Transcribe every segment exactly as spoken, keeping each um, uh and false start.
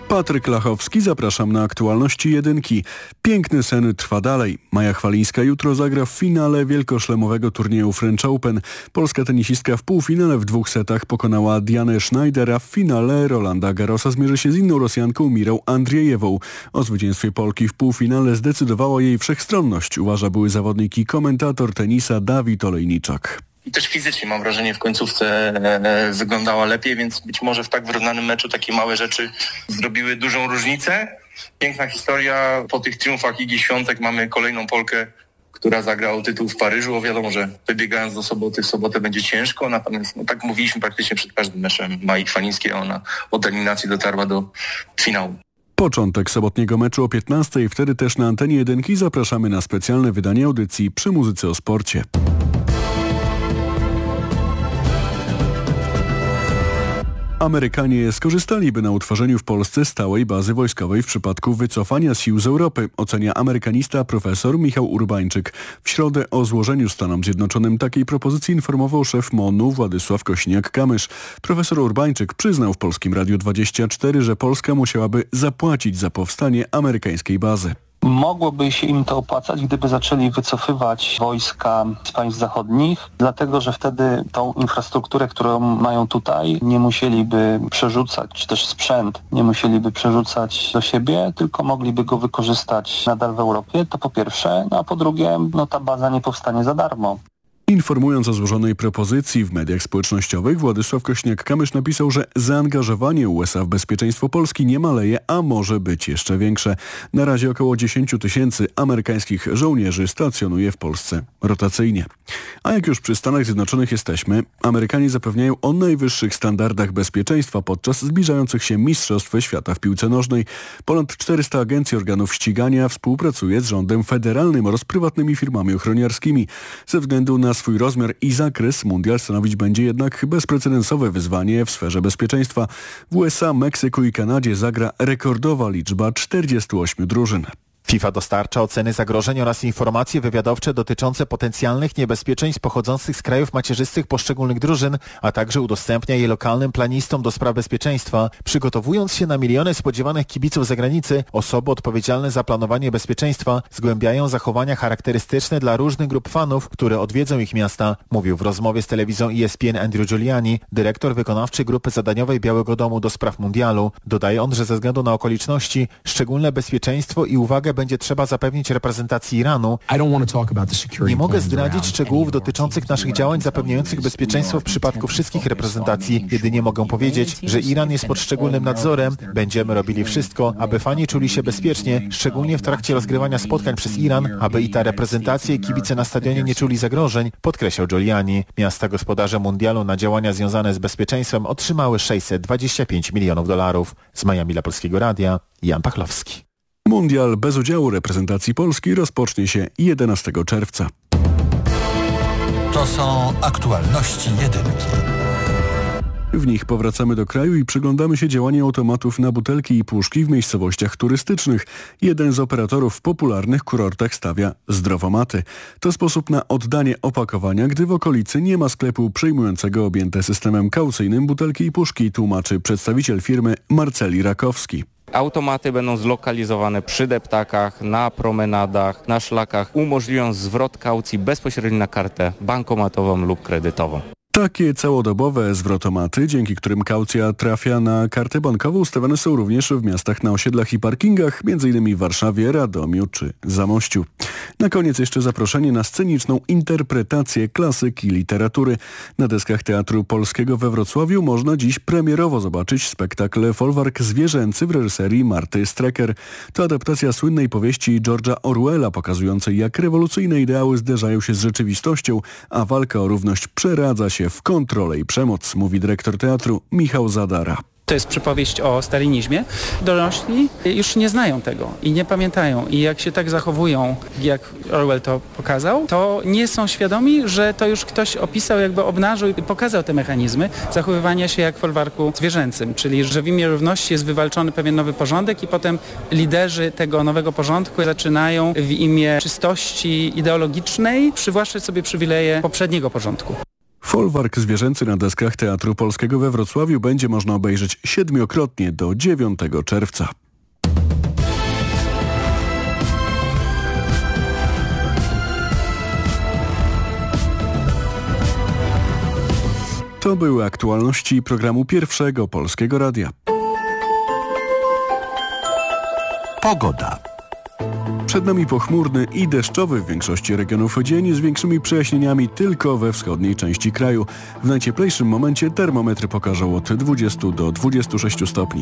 Patryk Lachowski, zapraszam na aktualności jedynki. Piękny sen trwa dalej. Maja Chwalińska jutro zagra w finale wielkoszlemowego turnieju French Open. Polska tenisistka w półfinale w dwóch setach pokonała Dianę Schneidera. W finale Rolanda Garrosa zmierzy się z inną Rosjanką Mirą Andrzejewą. O zwycięstwie Polki w półfinale zdecydowała jej wszechstronność, uważa były zawodnik i komentator tenisa Dawid Olejniczak. I też fizycznie mam wrażenie w końcówce e, wyglądała lepiej, więc być może w tak wyrównanym meczu takie małe rzeczy zrobiły dużą różnicę. Piękna historia. Po tych triumfach Igi Świątek mamy kolejną Polkę, która zagra o tytuł w Paryżu. O, wiadomo, że wybiegając do soboty, w sobotę będzie ciężko, natomiast no, tak mówiliśmy praktycznie przed każdym meczem Mai Chwalińskiej, a ona od eliminacji dotarła do finału. Początek sobotniego meczu o piętnastej, wtedy też na antenie jedynki zapraszamy na specjalne wydanie audycji Przy muzyce o sporcie. Amerykanie skorzystaliby na utworzeniu w Polsce stałej bazy wojskowej w przypadku wycofania sił z Europy, ocenia amerykanista profesor Michał Urbańczyk. W środę o złożeniu Stanom Zjednoczonym takiej propozycji informował szef MON-u Władysław Kośniak-Kamysz. Profesor Urbańczyk przyznał w Polskim Radiu dwadzieścia cztery, że Polska musiałaby zapłacić za powstanie amerykańskiej bazy. Mogłoby się im to opłacać, gdyby zaczęli wycofywać wojska z państw zachodnich, dlatego że wtedy tą infrastrukturę, którą mają tutaj, nie musieliby przerzucać, czy też sprzęt nie musieliby przerzucać do siebie, tylko mogliby go wykorzystać nadal w Europie, to po pierwsze, no a po drugie, no ta baza nie powstanie za darmo. Informując o złożonej propozycji w mediach społecznościowych, Władysław Kośniak-Kamysz napisał, że zaangażowanie U S A w bezpieczeństwo Polski nie maleje, a może być jeszcze większe. Na razie około dziesięć tysięcy amerykańskich żołnierzy stacjonuje w Polsce rotacyjnie. A jak już przy Stanach Zjednoczonych jesteśmy, Amerykanie zapewniają o najwyższych standardach bezpieczeństwa podczas zbliżających się Mistrzostw Świata w piłce nożnej. Ponad czterysta agencji organów ścigania współpracuje z rządem federalnym oraz prywatnymi firmami ochroniarskimi. Ze względu na swój rozmiar i zakres mundial stanowić będzie jednak bezprecedensowe wyzwanie w sferze bezpieczeństwa. W U S A, Meksyku i Kanadzie zagra rekordowa liczba czterdziestu ośmiu drużyn. FIFA dostarcza oceny zagrożeń oraz informacje wywiadowcze dotyczące potencjalnych niebezpieczeństw pochodzących z krajów macierzystych poszczególnych drużyn, a także udostępnia je lokalnym planistom do spraw bezpieczeństwa. Przygotowując się na miliony spodziewanych kibiców z zagranicy, osoby odpowiedzialne za planowanie bezpieczeństwa zgłębiają zachowania charakterystyczne dla różnych grup fanów, które odwiedzą ich miasta, mówił w rozmowie z telewizją E S P N Andrew Giuliani, dyrektor wykonawczy grupy zadaniowej Białego Domu do spraw mundialu. Dodaje on, że ze względu na okoliczności szczególne bezpieczeństwo i uwagę będzie trzeba zapewnić reprezentacji Iranu. Nie mogę zdradzić szczegółów dotyczących naszych działań zapewniających bezpieczeństwo w przypadku wszystkich reprezentacji. Jedynie mogę powiedzieć, że Iran jest pod szczególnym nadzorem. Będziemy robili wszystko, aby fani czuli się bezpiecznie, szczególnie w trakcie rozgrywania spotkań przez Iran, aby i ta reprezentacja i kibice na stadionie nie czuli zagrożeń, podkreślał Giuliani. Miasta gospodarze mundialu na działania związane z bezpieczeństwem otrzymały sześćset dwadzieścia pięć milionów dolarów. Z Miami dla Polskiego Radia, Jan Pachlowski. Mundial bez udziału reprezentacji Polski rozpocznie się jedenastego czerwca. To są aktualności jedynki. W nich powracamy do kraju i przyglądamy się działaniu automatów na butelki i puszki w miejscowościach turystycznych. Jeden z operatorów w popularnych kurortach stawia zdrowomaty. To sposób na oddanie opakowania, gdy w okolicy nie ma sklepu przyjmującego objęte systemem kaucyjnym butelki i puszki, tłumaczy przedstawiciel firmy Marceli Rakowski. Automaty będą zlokalizowane przy deptakach, na promenadach, na szlakach, umożliwiając zwrot kaucji bezpośrednio na kartę bankomatową lub kredytową. Takie całodobowe zwrotomaty, dzięki którym kaucja trafia na kartę bankową, ustawiane są również w miastach na osiedlach i parkingach, m.in. w Warszawie, Radomiu czy Zamościu. Na koniec jeszcze zaproszenie na sceniczną interpretację klasyki literatury. Na deskach Teatru Polskiego we Wrocławiu można dziś premierowo zobaczyć spektakl Folwark zwierzęcy w reżyserii Marty Strecker. To adaptacja słynnej powieści George'a Orwella, pokazującej jak rewolucyjne ideały zderzają się z rzeczywistością, a walka o równość przeradza się w kontrolę i przemoc, mówi dyrektor teatru Michał Zadara. To jest przypowieść o stalinizmie. Dorośli już nie znają tego i nie pamiętają. I jak się tak zachowują, jak Orwell to pokazał, to nie są świadomi, że to już ktoś opisał, jakby obnażył i pokazał te mechanizmy zachowywania się jak w folwarku zwierzęcym. Czyli, że w imię równości jest wywalczony pewien nowy porządek i potem liderzy tego nowego porządku zaczynają w imię czystości ideologicznej przywłaszczać sobie przywileje poprzedniego porządku. Folwark zwierzęcy na deskach Teatru Polskiego we Wrocławiu będzie można obejrzeć siedmiokrotnie do dziewiątego czerwca. To były aktualności programu Pierwszego Polskiego Radia. Pogoda. Przed nami pochmurny i deszczowy w większości regionów dzień z większymi przejaśnieniami tylko we wschodniej części kraju. W najcieplejszym momencie termometry pokażą od dwudziestu do dwudziestu sześciu stopni.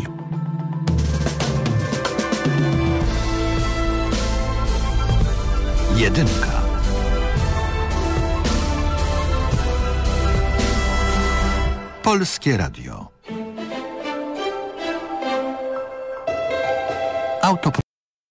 Jedynka. Polskie Radio. Auto